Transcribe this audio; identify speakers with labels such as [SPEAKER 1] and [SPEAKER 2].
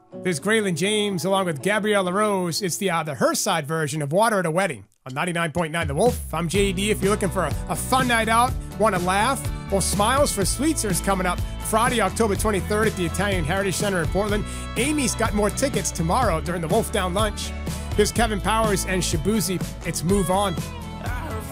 [SPEAKER 1] There's Graylin James along with Gabriella Rose. It's the Her Side version of Water at a Wedding on 99.9 The Wolf. I'm JD. If you're looking for a fun night out, want to laugh, well, Smiles for Sweetzer's coming up Friday, October 23rd at the Italian Heritage Center in Portland. Amy's got more tickets tomorrow during the Wolf Down Lunch. Here's Kevin Powers and Shabuzi. It's Move On.